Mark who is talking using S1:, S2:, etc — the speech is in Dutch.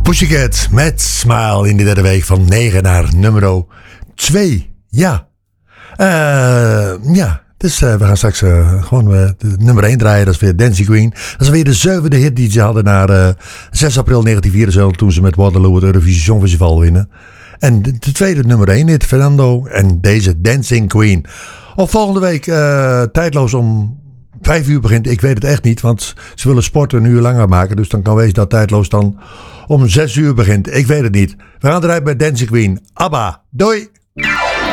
S1: Pussycat met Smile in de derde week van 9 naar nummer 2. Ja. Dus we gaan straks gewoon de nummer 1 draaien. Dat is weer Dancing Queen. Dat is weer de 7e hit die ze hadden naar 6 april 1974 toen ze met Waterloo het Eurovisie Songfestival winnen. En de tweede nummer 1 hit, Fernando en deze Dancing Queen. Of volgende week tijdloos om 5 uur begint. Ik weet het echt niet, want ze willen sporten een uur langer maken. Dus dan kan wezen dat tijdloos dan om 6 uur begint. Ik weet het niet. We gaan eruit bij Dancing Queen. ABBA. Doei!